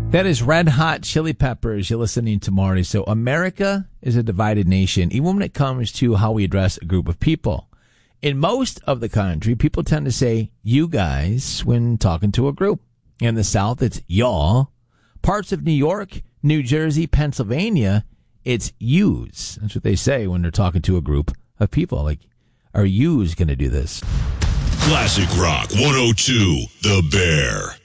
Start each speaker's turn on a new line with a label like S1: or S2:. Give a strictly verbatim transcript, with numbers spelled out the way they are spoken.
S1: That is Red Hot Chili Peppers. You're listening to Marty. So America is a divided nation, even when it comes to how we address a group of people. In most of the country, people tend to say you guys when talking to a group. In the South, it's y'all. Parts of New York, New Jersey, Pennsylvania, it's yous. That's what they say when they're talking to a group of people. Like, are yous going to do this?
S2: Classic Rock one oh two, The Bear.